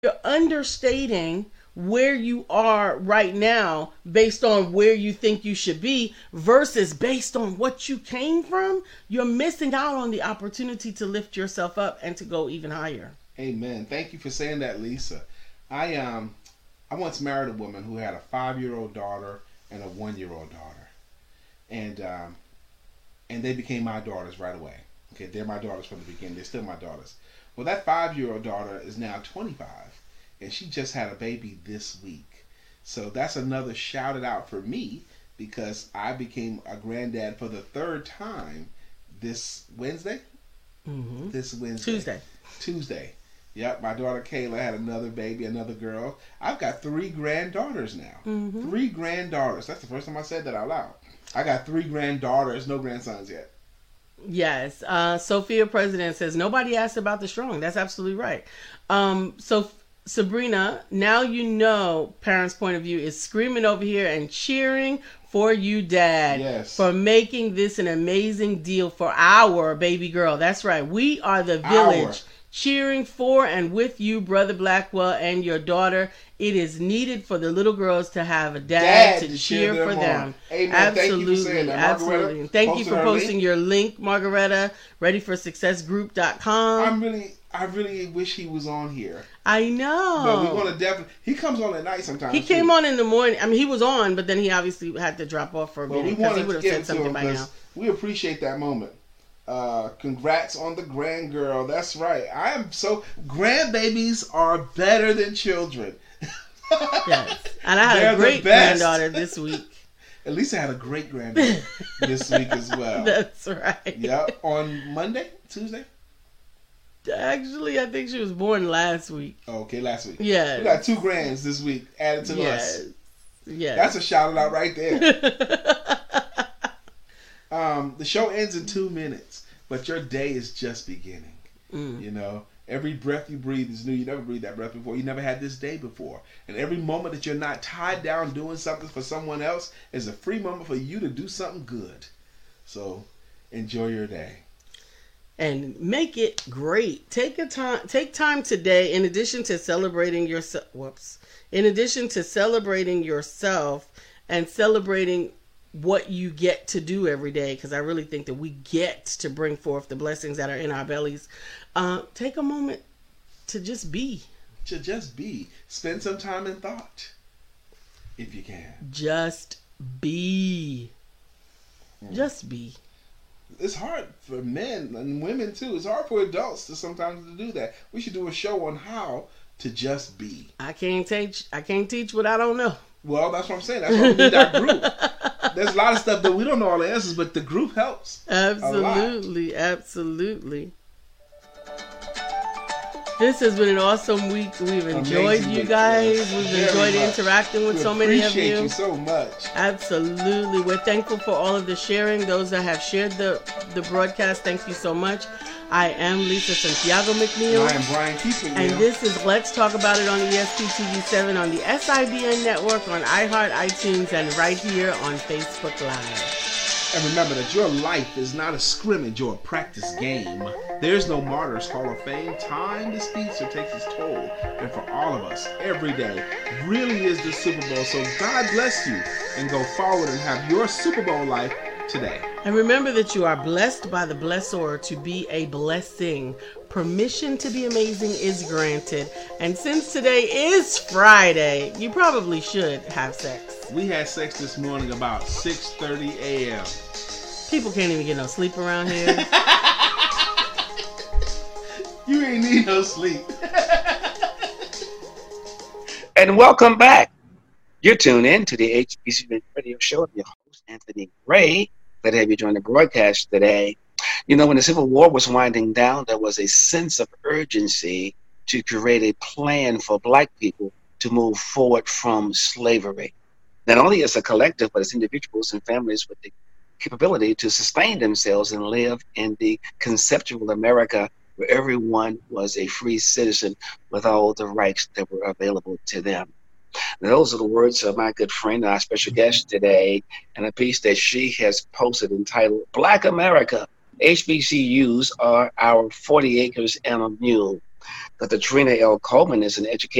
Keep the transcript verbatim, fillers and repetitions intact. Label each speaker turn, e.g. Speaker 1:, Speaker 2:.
Speaker 1: you're understating where you are right now based on where you think you should be versus based on what you came from. You're missing out on the opportunity to lift yourself up and to go even higher.
Speaker 2: Amen. Thank you for saying that, Lisa. I um I once married a woman who had a five-year-old daughter and a one-year-old daughter, and um, and they became my daughters right away. Okay, they're my daughters from the beginning. They're still my daughters. Well, that five-year-old daughter is now twenty-five, and she just had a baby this week. So that's another shout it out for me because I became a granddad for the third time this Wednesday.
Speaker 1: Mm-hmm.
Speaker 2: This Wednesday.
Speaker 1: Tuesday.
Speaker 2: Tuesday. Yep, my daughter Kayla had another baby, another girl. I've got three granddaughters now.
Speaker 1: Mm-hmm.
Speaker 2: Three granddaughters. That's the first time I said that out loud. I got three granddaughters, no grandsons yet.
Speaker 1: Yes. Uh, Sophia President says, nobody asked about the strong. That's absolutely right. Um, so Sabrina, now you know parents' point of view is screaming over here and cheering for you, Dad,
Speaker 2: yes,
Speaker 1: for making this an amazing deal for our baby girl. That's right. We are the village. Our. Cheering for and with you, Brother Blackwell, and your daughter. It is needed for the little girls to have a dad, dad to, to cheer, cheer them for them.
Speaker 2: Amen.
Speaker 1: Absolutely.
Speaker 2: Thank you for saying that,
Speaker 1: absolutely. Thank you for posting link. your link, Margaretta. ready for success group dot com.
Speaker 2: I'm really, I really wish he was on here.
Speaker 1: I know.
Speaker 2: But we're going to definitely, he comes on at night sometimes.
Speaker 1: He came too. on in the morning. I mean, he was on, but then he obviously had to drop off for a
Speaker 2: well,
Speaker 1: minute because he would have said something by now.
Speaker 2: We appreciate that moment. Uh, congrats on the grand girl. That's right. I am so grandbabies are better than children.
Speaker 1: Yes, and I had They're a great granddaughter this week.
Speaker 2: At least I had a great granddaughter this week as well.
Speaker 1: That's right.
Speaker 2: Yep. On Monday, Tuesday.
Speaker 1: Actually, I think she was born last week.
Speaker 2: Oh, okay, last week.
Speaker 1: Yeah.
Speaker 2: We got two grands this week added to
Speaker 1: yes.
Speaker 2: us.
Speaker 1: Yeah.
Speaker 2: That's a shout out right there. Um, the show ends in two minutes, but your day is just beginning.
Speaker 1: Mm.
Speaker 2: You know, every breath you breathe is new. You never breathed that breath before. You never had this day before. And every moment that you're not tied down doing something for someone else is a free moment for you to do something good. So enjoy your day.
Speaker 1: And make it great. Take a time. Take time today. In addition to celebrating yourself, whoops. In addition to celebrating yourself and celebrating what you get to do every day, because I really think that we get to bring forth the blessings that are in our bellies. Uh, take a moment to just be.
Speaker 2: To just be. Spend some time in thought, if you can.
Speaker 1: Just be. Mm. Just be.
Speaker 2: It's hard for men and women too. It's hard for adults to sometimes to do that. We should do a show on how to just be.
Speaker 1: I can't teach. I can't teach what I don't know.
Speaker 2: Well, that's what I'm saying. That's why we need our group. There's a lot of stuff that we don't know all the answers, but the group helps.
Speaker 1: Absolutely, absolutely. This has been an awesome week. We've enjoyed Amazing you guys. Week, We've Very enjoyed much. interacting with
Speaker 2: we
Speaker 1: so many of you.
Speaker 2: Appreciate you so much.
Speaker 1: Absolutely. We're thankful for all of the sharing. Those that have shared the, the broadcast, thank you so much. I am Lisa Santiago McNeil.
Speaker 2: I am Brian Keith McNeil.
Speaker 1: And this is Let's Talk About It on E S P T V seven on the S I B N network, on iHeart, iTunes, and right here on Facebook Live.
Speaker 2: And remember that your life is not a scrimmage or a practice game. There's no Martyrs Hall of Fame. Time defeats or takes its toll. And for all of us, every day really is the Super Bowl. So God bless you and go forward and have your Super Bowl life today.
Speaker 1: And remember that you are blessed by the blessor to be a blessing. Permission to be amazing is granted. And since today is Friday, you probably should have sex.
Speaker 2: We had sex this morning about six thirty a.m.
Speaker 1: People can't even get no sleep around here.
Speaker 2: You ain't need no sleep.
Speaker 3: And welcome back. You're tuned in to the H B C Radio Show. I'm your host, Anthony Gray. Glad to have you join the broadcast today. You know, when the Civil War was winding down, there was a sense of urgency to create a plan for Black people to move forward from slavery. Not only as a collective, but as individuals and families with the capability to sustain themselves and live in the conceptual America where everyone was a free citizen with all the rights that were available to them. Now, those are the words of my good friend, our special guest today, and a piece that she has posted entitled Black America, H B C Us are our forty acres and a mule. Doctor Trina L. Coleman is an educator